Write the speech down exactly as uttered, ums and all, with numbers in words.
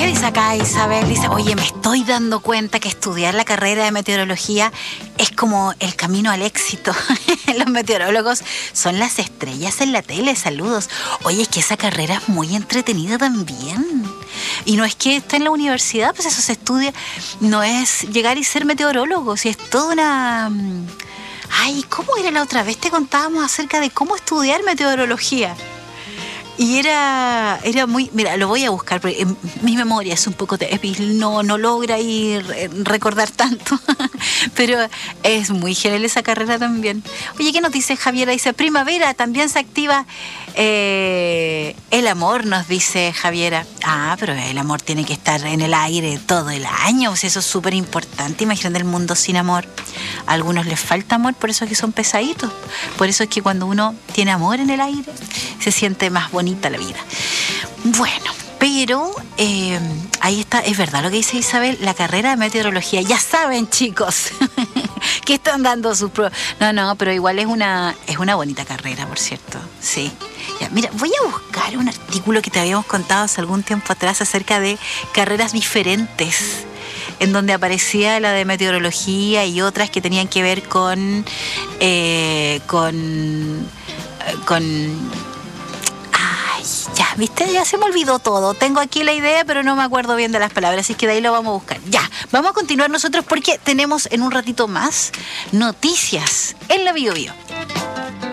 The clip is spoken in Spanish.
dice acá Isabel? Dice, oye, me estoy dando cuenta que estudiar la carrera de meteorología es como el camino al éxito. Los meteorólogos son las estrellas en la tele, saludos. Oye, es que esa carrera es muy entretenida también. Y no es que esté en la universidad, pues eso se estudia. No es llegar y ser meteorólogo, si es toda una... Ay, ¿cómo era la otra vez? Te contábamos acerca de cómo estudiar meteorología. Y era, era muy... Mira, lo voy a buscar, porque mi memoria es un poco débil, no, no logra ir recordar tanto. Pero es muy genial esa carrera también. Oye, ¿qué nos dice Javiera? Dice, primavera, también se activa eh, el amor, nos dice Javiera. Ah, pero el amor tiene que estar en el aire todo el año. O sea, eso es súper importante. Imagínate el mundo sin amor. A algunos les falta amor, por eso es que son pesaditos. Por eso es que cuando uno tiene amor en el aire, se siente más bonita la vida. Bueno, pero eh, ahí está, es verdad lo que dice Isabel, la carrera de meteorología. Ya saben, chicos, que están dando sus pruebas. No, no, pero igual es una, es una bonita carrera, por cierto. Sí. Ya, mira, voy a buscar un artículo que te habíamos contado hace algún tiempo atrás acerca de carreras diferentes, en donde aparecía la de meteorología y otras que tenían que ver con eh, con con ay, ya, viste, ya se me olvidó todo. Tengo aquí la idea, pero no me acuerdo bien de las palabras, así que de ahí lo vamos a buscar. Ya, vamos a continuar nosotros porque tenemos en un ratito más noticias en la Bio Bio.